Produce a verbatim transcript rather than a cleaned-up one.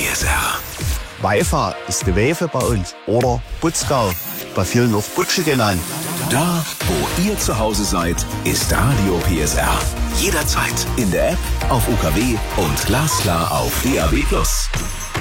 S R. Weifa ist die Wefe bei uns. Oder Butzgau, bei vielen auch Butsche genannt. Da, wo ihr zu Hause seid, ist Radio P S R. Jederzeit in der App, auf U K W und glasklar auf D A B plus.